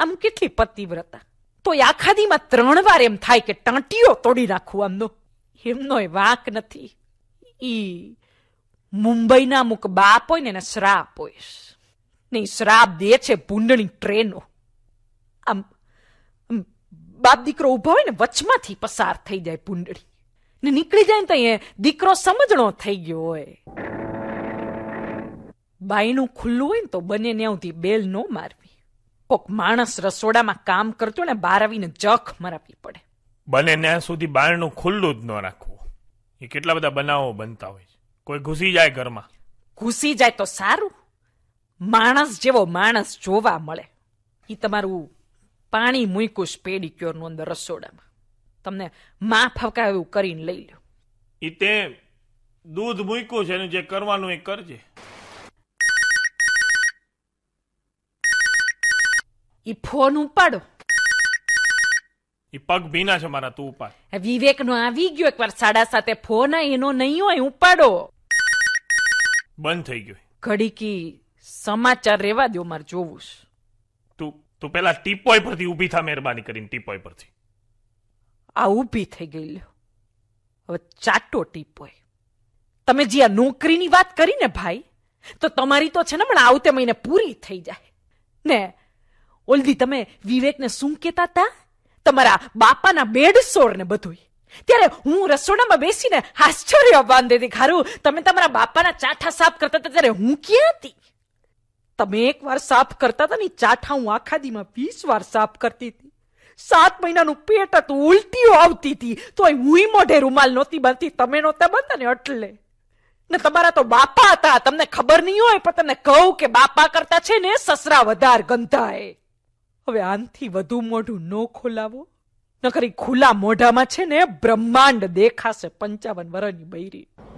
આમ કેટલી પતિવ્રતા, તો આખા દીમાં 3 વાર એમ થાય કે ટાંટીઓ તોડી નાખું આમનો. એમનો વાંક નથી. ઈ મુંબઈના અમુક બાપ હોય ને એને શ્રાપ હોય ને, શ્રાપ દે છે ભૂંડણી ટ્રેનો. આમ બાપ દીકરો ઉભા હોય ને વચમાંથી પસાર થઈ જાય ભૂંડણી ને, નીકળી જાય ને તો દીકરો સમજણો થઈ ગયો હોય. બાયણું ખુલ્લું હોય ને તો બને ન્યાથી બેલ ન મારવી. કોક માણસ રસોડામાં કામ કરતો ને બહાર આવીને જખ મરાવી પડે. બને ત્યાં સુધી બારણું ખુલ્લું જ ન રાખવું. એ કેટલા બધા બનાવો બનતા હોય છે. કોઈ ઘૂસી જાય ઘરમાં. ઘૂસી જાય તો સારું, માણસ જેવો માણસ જોવા મળે. એ તમારું પાણી મૂક્યું પેડિક્યોરનું અંદર રસોડામાં, તમને માં ફવકા એવું કરીને લઈ લો. એ તે દૂધ મૂક્યું છે, એનું જે કરવાનું એ કરજે. ઈ ફોન ઉપાડો. ઈ પગ ભીના છે મારા, તું ઉપાડ. વિવેક નો આવી ગયો એકવાર 7:30 ફોન, એનો નહીં હોય, ઉપાડો. બંધ થઈ ગયો. ઘડીકી સમાચાર રેવા દો, મારે જોવું છે. તું પેલા ટીપોય પરથી ઊભી થા, મહેરબાની કરીને. ટીપોય પરથી આ ઊભી થઈ ગઈ લ્યો. હવે ચાટો ટીપોય. તમે જે આ નોકરીની વાત કરી ને ભાઈ, તો તમારી તો છે ને પણ આવતે મહિને પૂરી થઈ જાય ને. ઓલદી તમે વિવેકને શું કહેતા હતા? તમારા બાપાના બેડસોર ને બધું. ત્યારે હું રસોડામાં બેસીને આશ્ચર્ય પામતી હતી. ખારું તમે તમારા બાપાના ચાઠા સાફ કરતા હતા ત્યારે હું ક્યાં હતી? તમે 1 વાર સાફ કરતા હતા ને, ચાઠા હું આખા દીમાં 20 વાર સાફ કરતી હતી. 7 મહિનાનું પેટ હતું, ઉલટીઓ આવતી હતી, તોય હું મોઢે રૂમાલ નહોતી બાંધતી. તમે નહોતા બાંધતા ને એટલે. ને તમારા તો બાપા હતા, તમને ખબર નહીં હોય, પણ તમને કહું કે બાપા કરતા છે ને સસરા વધાર ગંધાય. હવે આનથી વધુ મોઢું ન ખોલાવો, નકરી ખુલ્લા મોઢામાં છે ને બ્રહ્માંડ દેખાશે. 55 વર્ષની બૈરી.